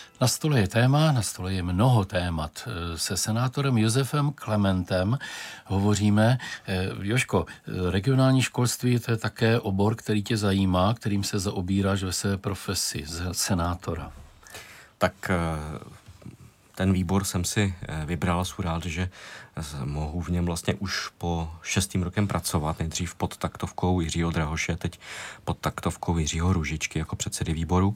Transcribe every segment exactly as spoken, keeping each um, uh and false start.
Na stole je téma, na stole je mnoho témat. Se senátorem Josefem Klementem hovoříme. Jožko, regionální školství to je také obor, který tě zajímá, kterým se zaobíráš ve své profesi senátora. Tak ten výbor jsem si vybral, jsem rád, že mohu v něm vlastně už po šestým rokem pracovat, nejdřív pod taktovkou Jiřího Drahoše, teď pod taktovkou Jiřího Růžičky jako předsedy výboru.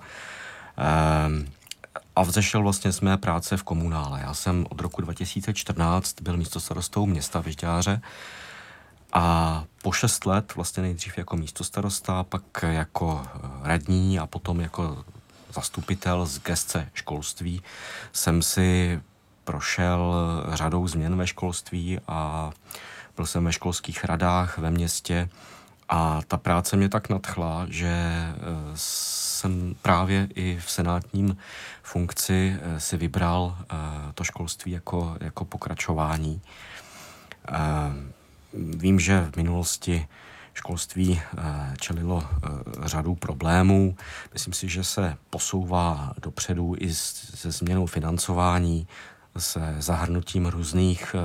A vzešel vlastně z mé práce v komunále. Já jsem od roku dva tisíce čtrnáct byl místostarostou města Vyžďáře a po šest let vlastně nejdřív jako místostarosta, pak jako radní a potom jako zastupitel z gesce školství jsem si prošel řadou změn ve školství a byl jsem ve školských radách ve městě a ta práce mě tak nadchla, že jsem právě i v senátním funkci si vybral to školství jako, jako pokračování. Vím, že v minulosti školství čelilo řadu problémů. Myslím si, že se posouvá dopředu i se změnou financování, se zahrnutím různých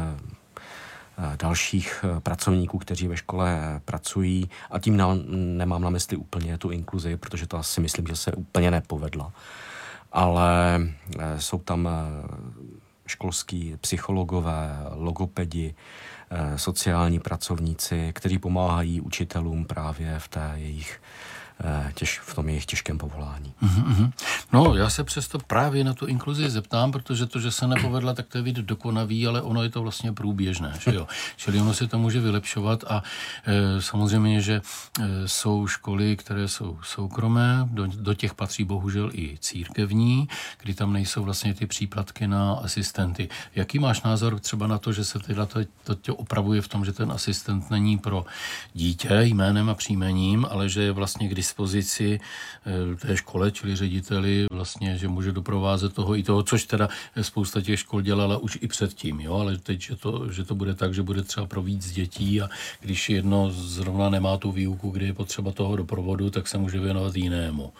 dalších pracovníků, kteří ve škole pracují. A tím na, nemám na mysli úplně tu inkluzi, protože to si myslím, že se úplně nepovedla. Ale jsou tam školský psychologové, logopedi, sociální pracovníci, kteří pomáhají učitelům právě v té jejich Těž, v tom jejich těžkém povolání. Mm-hmm. No, já se přesto právě na tu inkluzi zeptám, protože to, že se nepovedla, tak to je vidět dokonavý, ale ono je to vlastně průběžné, že jo. Čili ono se to může vylepšovat a e, samozřejmě, že e, jsou školy, které jsou soukromé, do, do těch patří bohužel i církevní, kdy tam nejsou vlastně ty příplatky na asistenty. Jaký máš názor třeba na to, že se teda to, to tě opravuje v tom, že ten asistent není pro dítě jménem a příjmením, ale že je vlastně k dispozici té škole, čili řediteli vlastně, že může doprovázet toho i toho, což teda spousta těch škol dělala už i předtím, jo, ale teď, že to, že to bude tak, že bude třeba pro víc dětí a když jedno zrovna nemá tu výuku, kdy je potřeba toho doprovodu, tak se může věnovat jinému.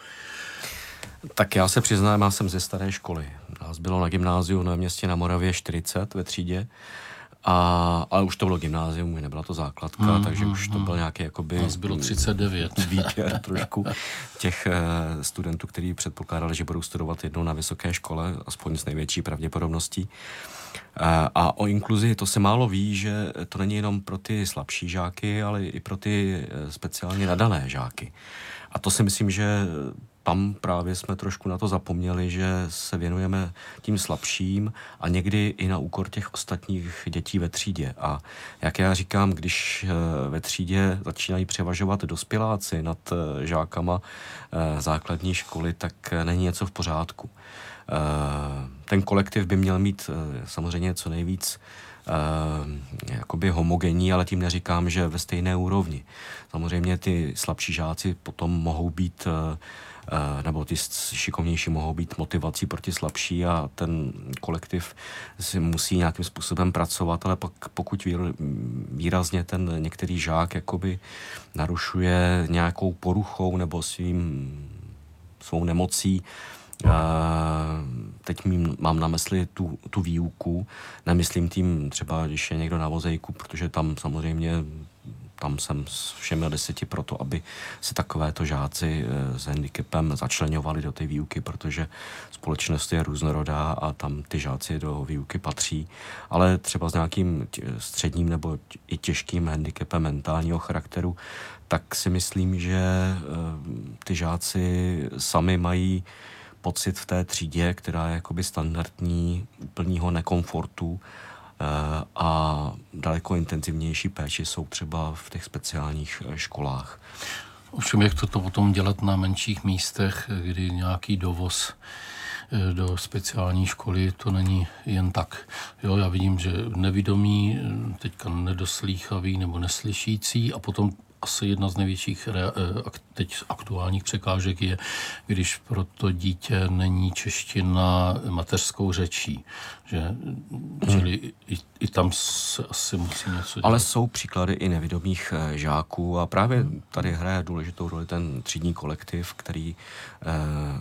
Tak já se přiznám, já jsem ze staré školy. Nás bylo na gymnáziu na městě na Moravě čtyřicet ve třídě. A, ale už to bylo gymnázium, nebyla to základka, hmm, takže hmm, už to byl nějaký jakoby... Nás bylo třicet devět. Výběr trošku těch uh, studentů, kteří předpokládali, že budou studovat jednou na vysoké škole, aspoň s největší pravděpodobností. Uh, a o inkluzi to se málo ví, že to není jenom pro ty slabší žáky, ale i pro ty speciálně nadané žáky. A to si myslím, že tam právě jsme trošku na to zapomněli, že se věnujeme tím slabším a někdy i na úkor těch ostatních dětí ve třídě. A jak já říkám, když ve třídě začínají převažovat dospěláci nad žákama základní školy, tak není něco v pořádku. Ten kolektiv by měl mít samozřejmě co nejvíc jakoby homogenní, ale tím neříkám, že ve stejné úrovni. Samozřejmě ty slabší žáci potom mohou být nebo ty šikovnější mohou být motivací pro ty slabší a ten kolektiv si musí nějakým způsobem pracovat, ale pak pokud výrazně ten některý žák jakoby narušuje nějakou poruchou nebo svým, svou nemocí, teď mám na mysli tu, tu výuku, nemyslím tím třeba, když je někdo na vozejku, protože tam samozřejmě tam jsem s všemi deseti proto, aby se takovéto žáci s handicapem začleňovali do té výuky, protože společnost je různorodá a tam ty žáci do výuky patří. Ale třeba s nějakým středním nebo i těžkým handicapem mentálního charakteru, tak si myslím, že ty žáci sami mají pocit v té třídě, která je jakoby standardní, úplného nekomfortu, a daleko intenzivnější péči jsou třeba v těch speciálních školách. Ovšem, jak to, to potom dělat na menších místech, kdy nějaký dovoz do speciální školy, to není jen tak. Jo, já vidím, že nevidomí, teďka nedoslýchavý nebo neslyšící a potom asi jedna z největších teď aktuálních překážek je, když pro to dítě není čeština mateřskou řečí. Že, hmm. Čili i, i tam se asi musí něco dělat. Ale jsou příklady i nevidomých žáků a právě tady hraje důležitou roli ten třídní kolektiv, který eh,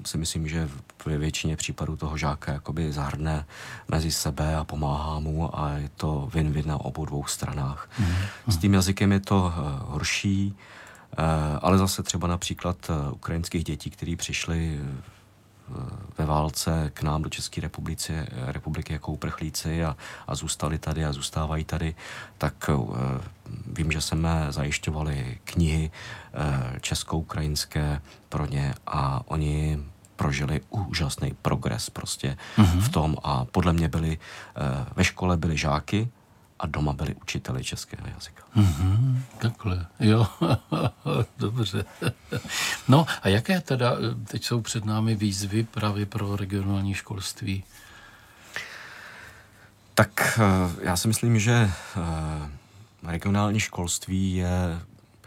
si myslím, že ve většině případů toho žáka jakoby zahrne mezi sebe a pomáhá mu a je to win-win na obou dvou stranách. Mm. S tím jazykem je to horší, ale zase třeba například ukrajinských dětí, kteří přišli ve válce k nám do České republiky, republiky jako uprchlíci a, a zůstali tady a zůstávají tady, tak uh, vím, že jsme zajišťovali knihy uh, česko-ukrajinské pro ně a oni prožili úžasný progres prostě mm-hmm. v tom a podle mě byli, uh, ve škole byli žáky a doma byli učiteli českého jazyka. Mm-hmm, takhle, jo, dobře. No a jaké teda teď jsou před námi výzvy právě pro regionální školství? Tak já si myslím, že regionální školství je,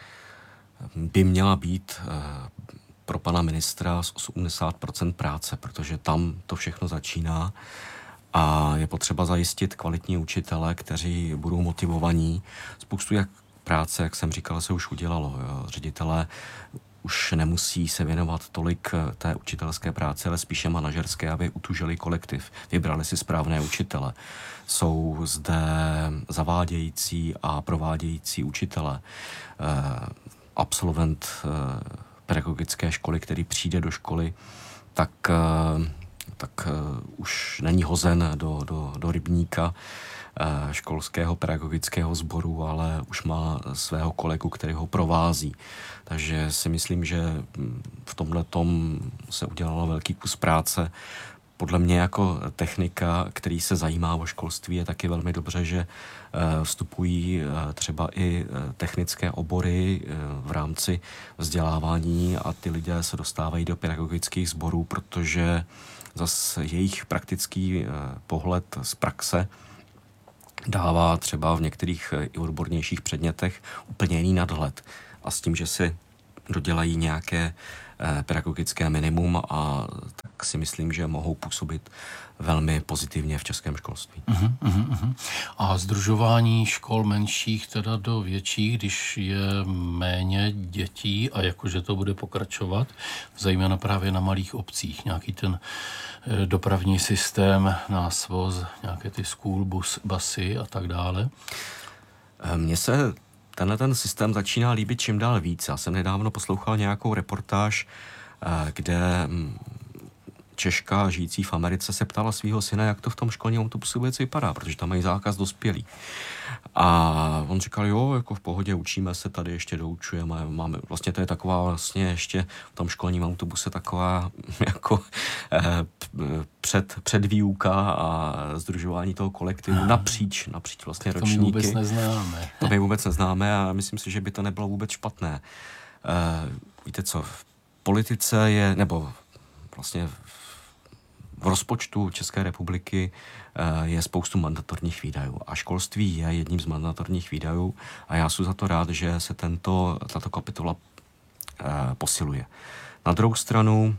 by měla být pro pana ministra z osmdesát procent práce, protože tam to všechno začíná. A je potřeba zajistit kvalitní učitele, kteří budou motivovaní. Spoustu jak práce, jak jsem říkal, se už udělalo. Jo. Ředitelé už nemusí se věnovat tolik té učitelské práce, ale spíše manažerské, aby utužili kolektiv. Vybrali si správné učitele. Jsou zde zavádějící a provádějící učitele. Absolvent pedagogické školy, který přijde do školy, tak... tak uh, už není hozen do, do, do rybníka uh, školského pedagogického sboru, ale už má svého kolegu, který ho provází. Takže si myslím, že v tomhletom se udělalo velký kus práce. Podle mě jako technika, který se zajímá o školství, je taky velmi dobře, že uh, vstupují uh, třeba i uh, technické obory uh, v rámci vzdělávání a ty lidé se dostávají do pedagogických sborů, protože zase jejich praktický eh, pohled z praxe dává třeba v některých eh, i odbornějších předmětech úplně jiný nadhled. A s tím, že si dodělají nějaké eh, pedagogické minimum a tak si myslím, že mohou působit velmi pozitivně v českém školství. Uh-huh, uh-huh. A sdružování škol menších teda do větších, když je méně dětí a jakože to bude pokračovat, zejména právě na malých obcích, nějaký ten eh, dopravní systém, násvoz, nějaké ty school bus, busy a tak dále. Mně se tenhle ten systém začíná líbit čím dál víc. Já jsem nedávno poslouchal nějakou reportáž, eh, kde Češka žijící v Americe se ptala svého syna, jak to v tom školním autobusu vůbec vypadá, protože tam mají zákaz dospělí. A on říkal, jo, jako v pohodě, učíme se, tady ještě doučujeme, máme, vlastně to je taková vlastně ještě v tom školním autobuse taková jako eh, před, předvýuka a sdružování toho kolektivu napříč, napříč vlastně ročníky. To my vůbec neznáme. To my vůbec neznáme a myslím si, že by to nebylo vůbec špatné. Eh, víte co, v politice je, nebo vlastně v rozpočtu České republiky je spoustu mandatorních výdajů a školství je jedním z mandatorních výdajů a já jsem za to rád, že se tento, tato kapitola posiluje. Na druhou stranu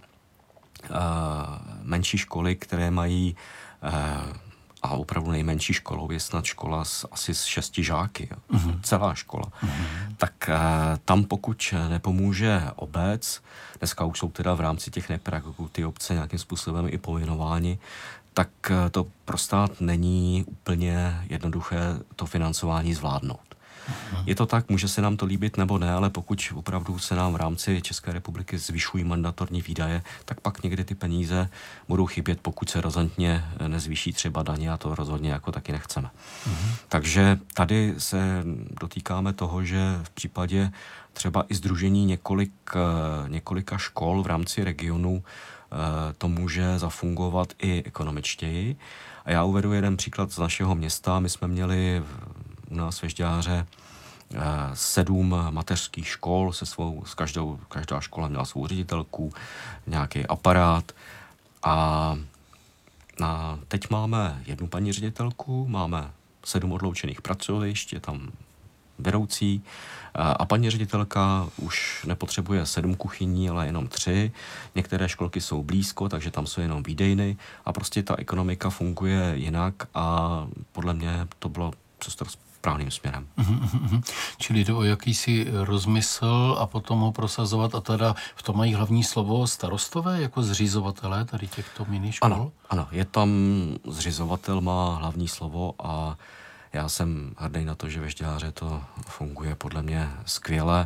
menší školy, které mají, a opravdu nejmenší školou je snad škola s, asi s šesti žáky, uh-huh. celá škola, uh-huh. tak tam pokud nepomůže obec, dneska už jsou teda v rámci těch nepedagogů ty obce nějakým způsobem i povinováni, tak to pro stát není úplně jednoduché to financování zvládnout. Uhum. Je to tak, může se nám to líbit nebo ne, ale pokud opravdu se nám v rámci České republiky zvyšují mandatorní výdaje, tak pak někdy ty peníze budou chybět, pokud se razantně nezvýší třeba daně a to rozhodně jako taky nechceme. Uhum. Takže tady se dotýkáme toho, že v případě třeba i sdružení několik, několika škol v rámci regionu to může zafungovat i ekonomičtěji. A já uvedu jeden příklad z našeho města. My jsme měli u nás ve Žďáře sedm mateřských škol, se svou, s každou, každá škola měla svou ředitelku, nějaký aparát a na, teď máme jednu paní ředitelku, máme sedm odloučených pracovišť, je tam vedoucí a paní ředitelka už nepotřebuje sedm kuchyní, ale jenom tři. Některé školky jsou blízko, takže tam jsou jenom výdejny a prostě ta ekonomika funguje jinak a podle mě to bylo správným směrem. Mm-hmm. Čili jde o jakýsi rozmysl a potom ho prosazovat a teda v tom mají hlavní slovo starostové jako zřizovatelé tady těchto miniškol? Ano, ano, je tam zřizovatel, má hlavní slovo a já jsem hrdý na to, že ve Žďáře to funguje podle mě skvěle.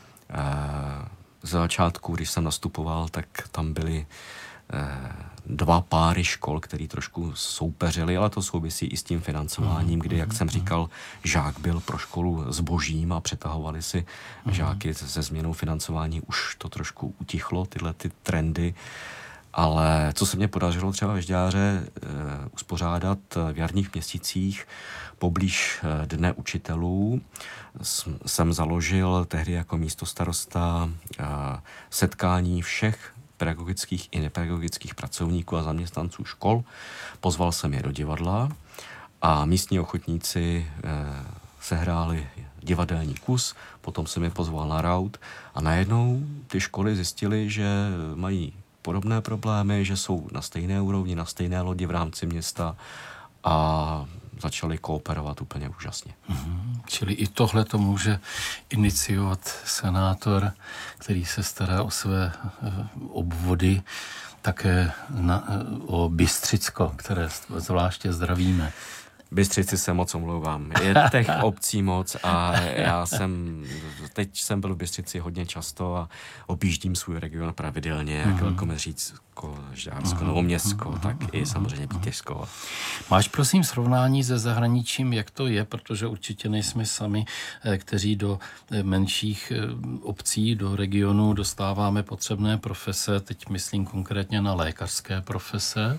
Z začátku, když jsem nastupoval, tak tam byly dva páry škol, které trošku soupeřily, ale to souvisí i s tím financováním, kdy, jak jsem říkal, žák byl pro školu zbožím a přetahovali si žáky se změnou financování. Už to trošku utichlo, tyhle ty trendy. Ale co se mně podařilo třeba ve Žďáře e, uspořádat v jarních měsících poblíž e, Dne učitelů, S, jsem založil tehdy jako místostarosta e, setkání všech pedagogických i nepedagogických pracovníků a zaměstnanců škol. Pozval jsem je do divadla a místní ochotníci e, sehráli divadelní kus, potom jsem je pozval na raut a najednou ty školy zjistily, že mají podobné problémy, že jsou na stejné úrovni, na stejné lodi v rámci města a začali kooperovat úplně úžasně. Mm-hmm. Čili i tohle to může iniciovat senátor, který se stará o své obvody, také na, o Bystřicko, které zvláště zdravíme. Bystřici se moc omlouvám. Je těch obcí moc a já jsem, teď jsem byl v Bystřici hodně často a objíždím svůj region pravidelně, jak Velkomeřícko, Žďársko, Novoměstsko, tak i samozřejmě Bítešsko. Máš prosím srovnání se zahraničím, jak to je, protože určitě nejsme sami, kteří do menších obcí, do regionů dostáváme potřebné profese, teď myslím konkrétně na lékařské profese.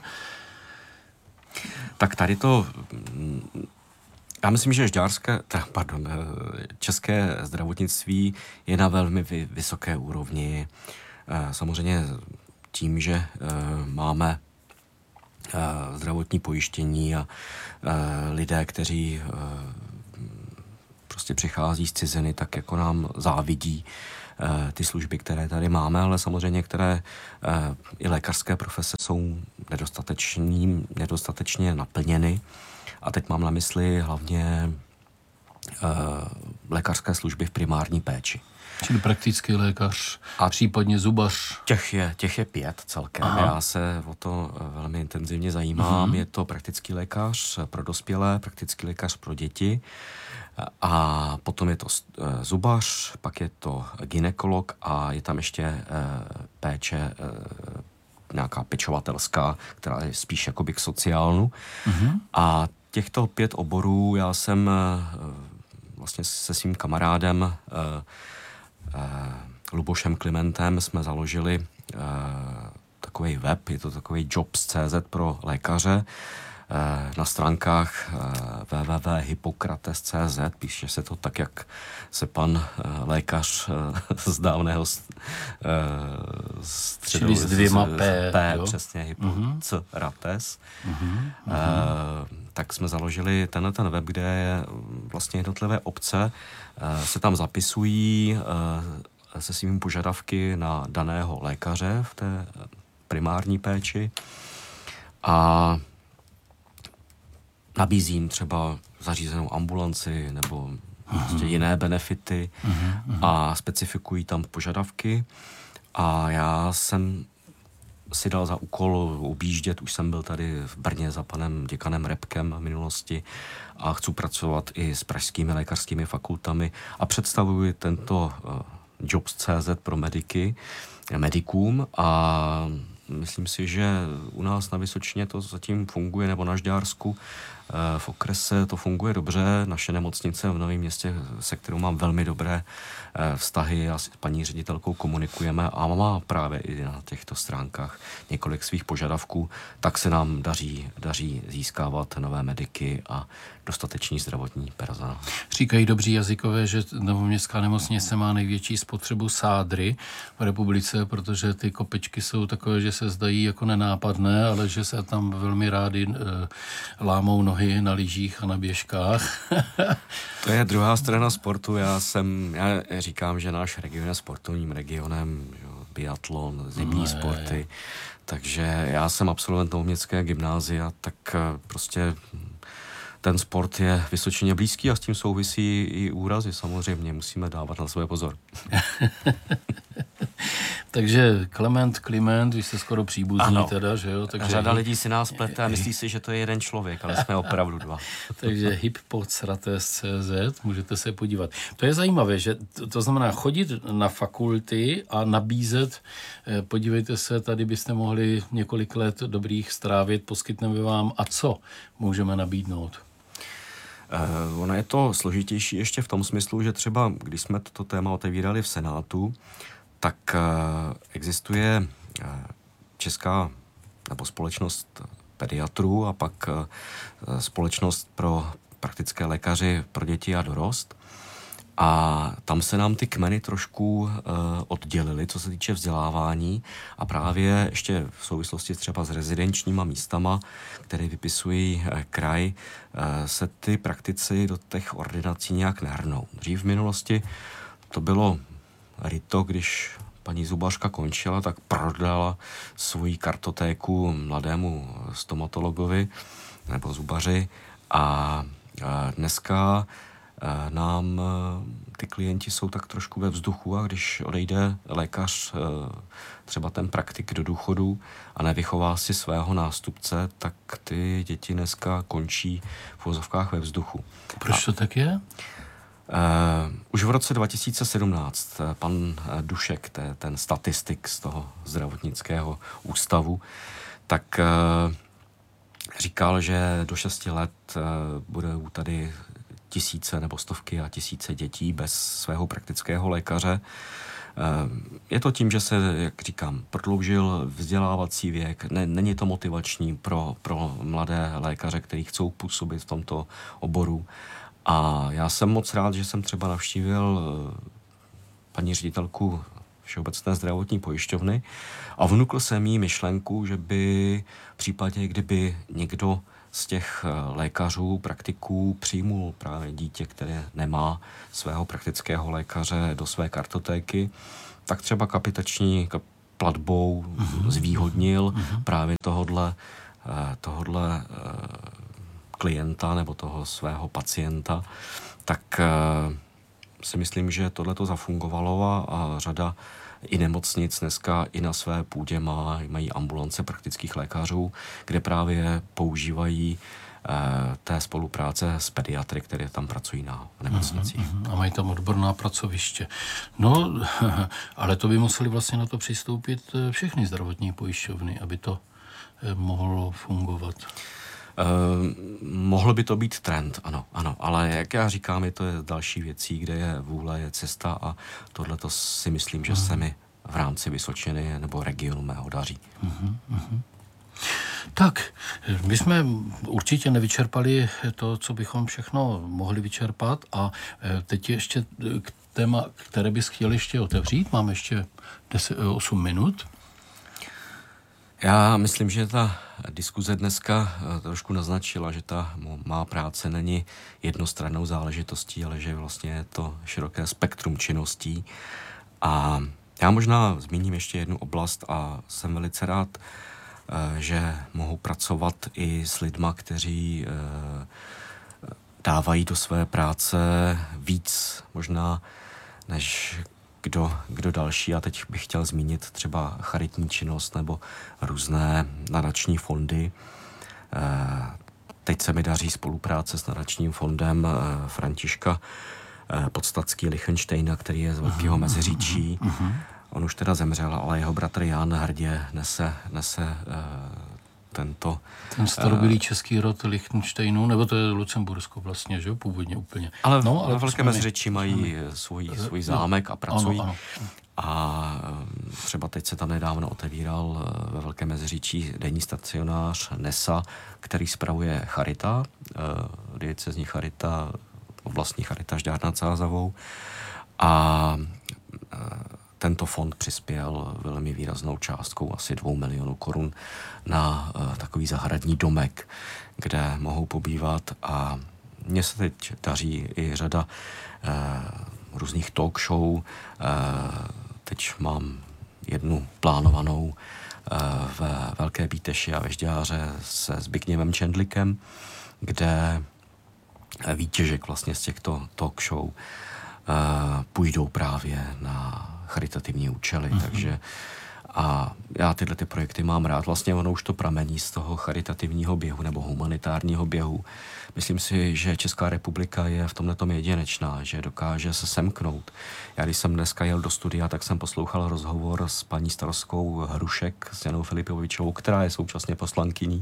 Tak tady to, já myslím, že žďárské, pardon, české zdravotnictví je na velmi vysoké úrovni. Samozřejmě tím, že máme zdravotní pojištění a lidé, kteří prostě přichází z ciziny, tak jako nám závidí ty služby, které tady máme, ale samozřejmě některé i lékařské profese jsou nedostatečný, nedostatečně naplněny. A teď mám na mysli hlavně lékařské služby v primární péči. Čili praktický lékař a případně zubař. Těch je, těch je pět celkem. Aha. Já se o to velmi intenzivně zajímám. Uh-huh. Je to praktický lékař pro dospělé, praktický lékař pro děti a potom je to zubař, pak je to gynekolog a je tam ještě péče nějaká pečovatelská, která je spíš jakoby k sociálnu. Uh-huh. A těchto pět oborů já jsem vlastně se svým kamarádem Lubošem Klimentem jsme založili uh, takový web, je to takový jobs tečka cé zet pro lékaře. Uh, na stránkách uh, w w w tečka hippokrates tečka cé zet píše se to tak, jak se pan uh, lékař uh, z dávného uh, středu... Čili s dvěma P. P, jo? Přesně, Hippokrates. Uh-huh. Uh, tak jsme založili tenhle ten web, kde vlastně jednotlivé obce uh, se tam zapisují uh, se svými požadavky na daného lékaře v té primární péči a nabízím třeba zařízenou ambulanci nebo prostě jiné benefity uh-huh. a specifikují tam požadavky a já jsem si dal za úkol objíždět, už jsem byl tady v Brně za panem děkanem Repkem v minulosti a chci pracovat i s pražskými lékařskými fakultami a představuji tento uh, jobs tečka cé zet pro mediky, medikům a myslím si, že u nás na Vysočině to zatím funguje, nebo na Žďársku v okrese to funguje dobře. Naše nemocnice v Novém Městě, se kterou mám velmi dobré vztahy a s paní ředitelkou komunikujeme a má právě i na těchto stránkách několik svých požadavků, tak se nám daří, daří získávat nové mediky a dostatečný zdravotní personál. Říkají dobří jazykové, že Novoměstská nemocnice má největší spotřebu sádry v republice, protože ty kopečky jsou takové, že se zdají jako nenápadné, ale že se tam velmi rádi e, lámou nohy na lyžích a na běžkách. To je druhá strana sportu. Já jsem, já říkám, že náš region je sportovním regionem, jo, biatlon, zimní no, sporty, je. Takže já jsem absolvent Novoměstské gymnázia, tak prostě ten sport je Vysočině blízký a s tím souvisí i úrazy. Samozřejmě musíme dávat na své pozor. Takže Klement, Kliment, vy jste skoro příbuzní ano. teda, že jo? Takže řada lidí si nás plete a myslí si, že to je jeden člověk, ale jsme opravdu dva. Takže hyppocrates tečka cé zet, můžete se podívat. To je zajímavé, že to, to znamená chodit na fakulty a nabízet, podívejte se, tady byste mohli několik let dobrých strávit, poskytneme vám a co můžeme nabídnout? Uh, ono je to složitější ještě v tom smyslu, že třeba, když jsme toto téma otevírali v Senátu, tak uh, existuje uh, česká nebo společnost pediatrů a pak uh, společnost pro praktické lékaři pro děti a dorost. A tam se nám ty kmeny trošku uh, oddělily, co se týče vzdělávání a právě ještě v souvislosti třeba s rezidenčníma místama, které vypisují uh, kraj, uh, se ty praktici do těch ordinací nějak nehrnou. Dřív v minulosti to bylo rito, když paní zubařka končila, tak prodala svoji kartotéku mladému stomatologovi nebo zubaři a uh, dneska nám ty klienti jsou tak trošku ve vzduchu a když odejde lékař, třeba ten praktik do důchodu a nevychová si svého nástupce, tak ty děti dneska končí v uvozovkách ve vzduchu. Proč to tak je? Uh, už v roce dva tisíce sedmnáct pan Dušek, te, ten statistik z toho zdravotnického ústavu, tak uh, říkal, že do šesti let uh, budou tady tisíce nebo stovky a tisíce dětí bez svého praktického lékaře. Je to tím, že se, jak říkám, prodloužil vzdělávací věk. Ne, není to motivační pro, pro mladé lékaře, kteří chcou působit v tomto oboru. A já jsem moc rád, že jsem třeba navštívil paní ředitelku Všeobecné zdravotní pojišťovny a vnukl jsem jí myšlenku, že by v případě, kdyby někdo z těch lékařů, praktiků přijmul právě dítě, které nemá svého praktického lékaře do své kartotéky, tak třeba kapitační platbou uh-huh. zvýhodnil uh-huh. právě tohodle, tohodle klienta nebo toho svého pacienta. Tak si myslím, že tohle to zafungovalo a, a řada i nemocnic dneska i na své půdě má, mají ambulance praktických lékařů, kde právě používají eh, té spolupráce s pediatry, které tam pracují na nemocnicích. Uh-huh, a mají tam odborná pracoviště. No, ale to by museli vlastně na to přistoupit všechny zdravotní pojišťovny, aby to eh, mohlo fungovat. Uh, mohl by to být trend, ano, ano, ale jak já říkám, je to je další věcí, kde je vůle, je cesta a tohle to si myslím, že se mi v rámci Vysočiny nebo regionu mého daří. Uh-huh, uh-huh. Tak, my jsme určitě nevyčerpali to, co bychom všechno mohli vyčerpat a teď ještě k téma, které bys chtěl ještě otevřít, máme ještě deset, osm minut. Já myslím, že ta diskuze dneska trošku naznačila, že ta má práce není jednostrannou záležitostí, ale že vlastně je to široké spektrum činností. A já možná zmíním ještě jednu oblast a jsem velice rád, že mohu pracovat i s lidma, kteří dávají do své práce víc možná než Kdo, kdo další. A teď bych chtěl zmínit třeba charitní činnost nebo různé nadační fondy. Teď se mi daří spolupráce s nadačním fondem Františka Podstatský Lichtenštejna, který je z Velkého Meziříčí. On už teda zemřel, ale jeho bratr Jan hrdě nese, nese tento... Ten starobylý český rod Lichtenštejnů, nebo to je Lucembursko vlastně, že jo, původně úplně. Ale, no, ale v Velkém Meziříčí mají svůj, svůj zámek a pracují. Ano, ano. A třeba teď se tam nedávno otevíral ve Velkém Meziříčí denní stacionář Nesa, který spravuje Charita, diecézní Charita, oblastní Charita Žďár nad Sázavou. A tento fond přispěl velmi výraznou částkou, asi dvou milionů korun, na uh, takový zahradní domek, kde mohou pobývat a mně se teď daří i řada uh, různých talk show. Uh, teď mám jednu plánovanou uh, v Velké Bíteši a ve Žďáře se Zbigněvem Čendlikem, kde výtěžek vlastně z těchto talk show uh, půjdou právě na charitativní účely, mm-hmm. takže a já tyhle ty projekty mám rád. Vlastně ono už to pramení z toho charitativního běhu nebo humanitárního běhu. Myslím si, že Česká republika je v tomhletom jedinečná, že dokáže se semknout. Já když jsem dneska jel do studia, tak jsem poslouchal rozhovor s paní starostkou Hrušek, s Janou Filipovičovou, která je současně poslankyní.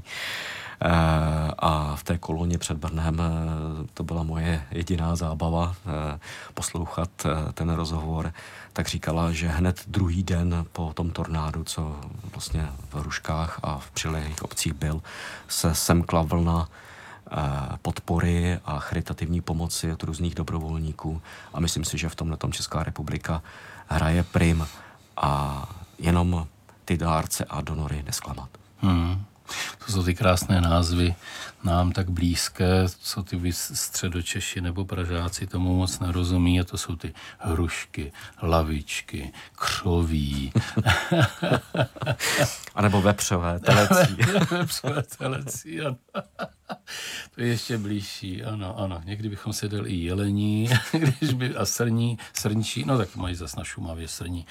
A v té koloně před Brnem to byla moje jediná zábava poslouchat ten rozhovor. Tak říkala, že hned druhý den po tom tornádu, co vlastně v Hruškách a v přilehlých obcích byl, se semkla vlna podpory a charitativní pomoci od různých dobrovolníků. A myslím si, že v tomhletom Česká republika hraje prim a jenom ty dárce a donory nesklamat. Hmm. To jsou ty krásné názvy, nám tak blízké, co ty vy Středočeši nebo Pražáci tomu moc nerozumí, a to jsou ty hrušky, lavičky, křoví. A nebo vepřové telecí. Vepřové telecí, ano. To je ještě blížší, ano, ano. Někdy bychom si dali i jelení, když by, a srní, srnčí, no tak mají zas na Šumavě srní.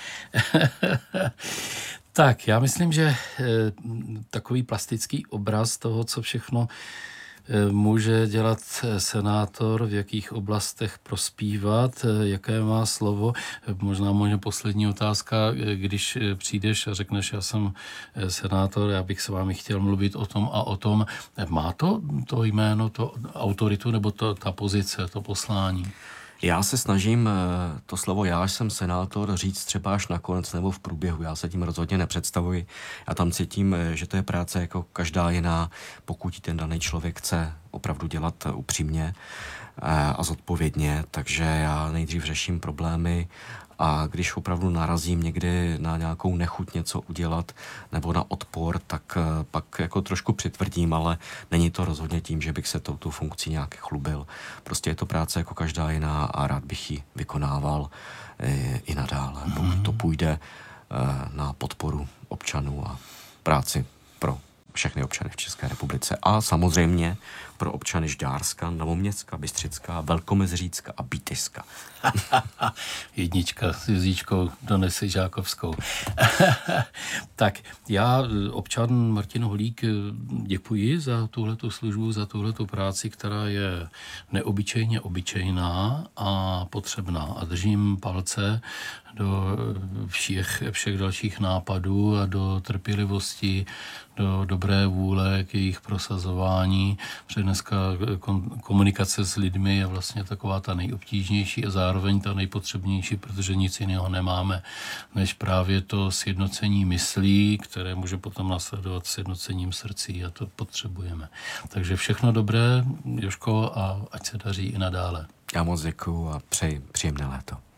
Tak, já myslím, že e, takový plastický obraz toho, co všechno e, může dělat senátor, v jakých oblastech prospívat, e, jaké má slovo. E, možná možná poslední otázka, e, když e, přijdeš a řekneš, já jsem e, senátor, já bych s vámi chtěl mluvit o tom a o tom. E, má to to jméno, to autoritu nebo to, ta pozice, to poslání? Já se snažím to slovo já jsem senátor říct třeba až nakonec nebo v průběhu. Já se tím rozhodně nepředstavuji. Já tam cítím, že to je práce jako každá jiná, pokud ten daný člověk chce opravdu dělat upřímně a zodpovědně. Takže já nejdřív řeším problémy a když opravdu narazím někdy na nějakou nechuť něco udělat nebo na odpor, tak pak jako trošku přitvrdím, ale není to rozhodně tím, že bych se touto funkcí nějak chlubil. Prostě je to práce jako každá jiná a rád bych ji vykonával i, i nadále, pokud to půjde na podporu občanů a práci pro všechny občany v České republice. A samozřejmě pro občany Žďárska, Novoměstska, Bystřicka, Velkomeziřícka a Bítyšska. Jednička s Jizíčkou donese Žákovskou. Tak já, občan Martin Holík, děkuji za tuhletu službu, za tuhletu práci, která je neobyčejně obyčejná a potřebná. A držím palce do všech, všech dalších nápadů a do trpělivosti, do dobré vůle k jejich prosazování. Protože dneska komunikace s lidmi je vlastně taková ta nejobtížnější a zároveň ta nejpotřebnější, protože nic jiného nemáme, než právě to sjednocení myslí, které může potom následovat sjednocením srdcí a to potřebujeme. Takže všechno dobré, Jožko, a ať se daří i nadále. Já moc děkuju a přeji příjemné léto.